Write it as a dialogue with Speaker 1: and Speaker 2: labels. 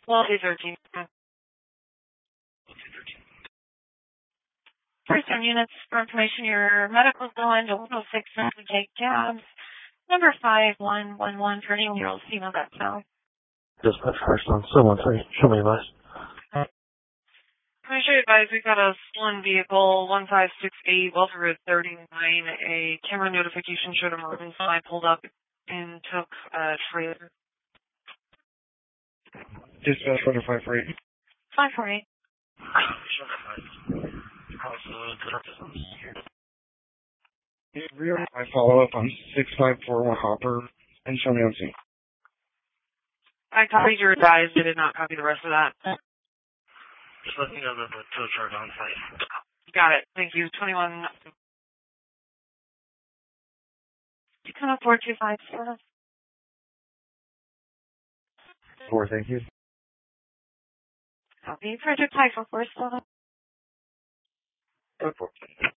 Speaker 1: Well, 213. First turn units for information, your medical going to 106 to take cabs. Number 5111 for any year-old female that's south.
Speaker 2: Dispatch first on 713. Show me advice.
Speaker 1: I should advise we've got a stolen vehicle, 1568 Welter Road 39. A camera notification showed a Martin I pulled up and took a trailer.
Speaker 2: Dispatch order 548.
Speaker 1: 548.
Speaker 2: Rear I follow up on 6541 Hopper and show me on scene.
Speaker 1: I copied your advice. I did not copy the rest of that.
Speaker 2: Just let me know that the tow truck on site.
Speaker 1: Got it. Thank you. 21. 4257.
Speaker 2: 4, thank you.
Speaker 1: Copy. Project High for 47.
Speaker 2: Go for it.